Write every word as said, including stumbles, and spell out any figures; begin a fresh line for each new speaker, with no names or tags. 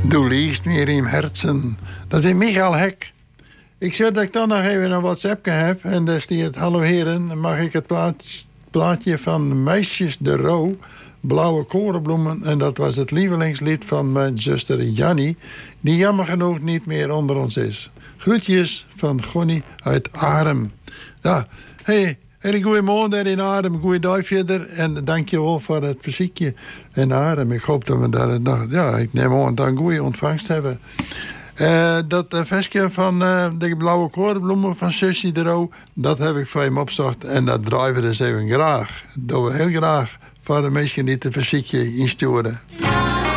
Du liest meer in herzen. Dat is Michael Hek. Ik zeg dat ik dan nog even een WhatsApp heb. En daar staat: hallo heren, dan mag ik het plaat, plaatje van Meisjes de Roo, Blauwe Korenbloemen. En dat was het lievelingslied van mijn zuster Jannie, die jammer genoeg niet meer onder ons is. Groetjes van Gonnie uit Arem. Ja, hey, hele goede morgen daar in Arem. Goeie dag verder. En dankjewel voor het verziekje in Arem. Ik hoop dat we daar nog, ja, ik neem aan dat een goede ontvangst hebben. Uh, dat uh, versje van uh, de Blauwe Korenbloemen van Sussie de Roo, dat heb ik voor hem opgezocht. En dat draaien we dus even graag. Dat we heel graag voor de mensen die het verziekje insturen.